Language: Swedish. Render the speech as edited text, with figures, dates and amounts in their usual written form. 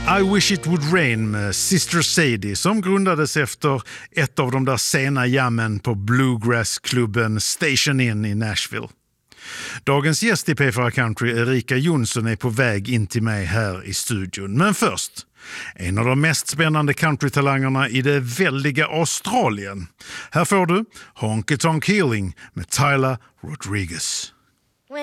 I Wish It Would Rain med Sister Sadie som grundades efter ett av de där sena jammen på bluegrassklubben Station Inn i Nashville. Dagens gäst i P4 Country, Erika Jonsson, är på väg in till mig här i studion. Men först, en av de mest spännande countrytalangerna i det väldiga Australien. Här får du Honky Tonk Healing med Tyler Rodriguez.